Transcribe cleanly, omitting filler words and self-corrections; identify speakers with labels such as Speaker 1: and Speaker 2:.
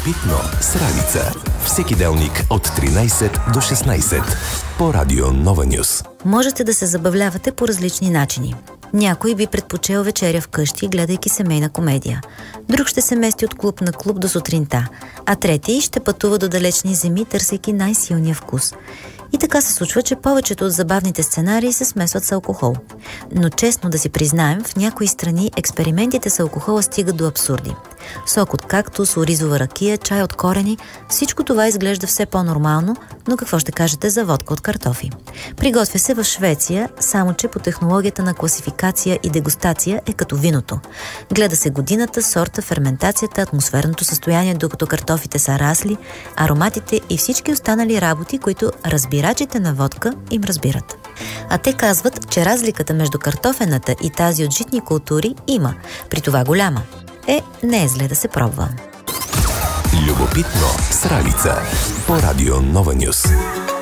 Speaker 1: Любопитно с Ралица. Всеки делник от 13 до 16 по Радио Нова Нюс.
Speaker 2: Можете да се забавлявате по различни начини. Някой би предпочел вечеря вкъщи, гледайки семейна комедия. Друг ще се мести от клуб на клуб до сутринта, а трети ще пътува до далечни земи, търсейки най-силния вкус. И така се случва, че повечето от забавните сценарии се смесват с алкохол. Но честно да си признаем, в някои страни експериментите с алкохола стигат до абсурди. Сок от кактус, оризова ракия, чай от корени – всичко това изглежда все по-нормално, но какво ще кажете за водка от картофи? Приготвя се в Швеция, само че по технологията на класификация и дегустация е като виното. Гледа се годината, сорта, ферментацията, атмосферното състояние, докато картофите са расли, ароматите и всички останали работи, които разбирачите на водка им разбират. А те казват, че разликата между картофената и тази от житни култури има, при това голяма. Не е зле да се пробва.
Speaker 1: Любопитно с Ралица по Радио Нова Нюс.